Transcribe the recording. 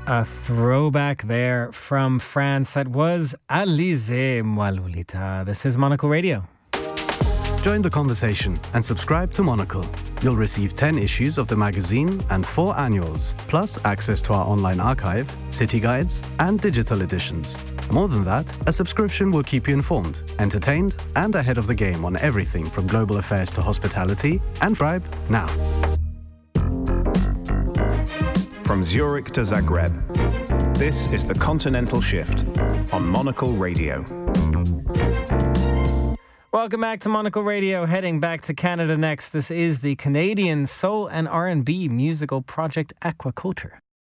A throwback there from France. That was Alizé Mwalulita. This is Monocle Radio. Join the conversation and subscribe to Monocle. You'll receive 10 issues of the magazine and 4 annuals, plus access to our online archive, city guides, and digital editions. More than that, a subscription will keep you informed, entertained, and ahead of the game on everything from global affairs to hospitality. And subscribe now. From Zurich to Zagreb, this is The Continental Shift on Monocle Radio. Welcome back to Monocle Radio. Heading back to Canada next. This is the Canadian soul and R&B musical project Aquaculture.